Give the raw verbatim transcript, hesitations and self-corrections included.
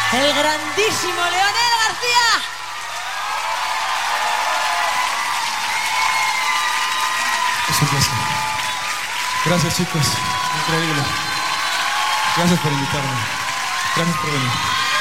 el grandísimo Leonel García. Es un placer. Gracias, chicos. Increíble. Gracias por invitarme. Gracias por venir.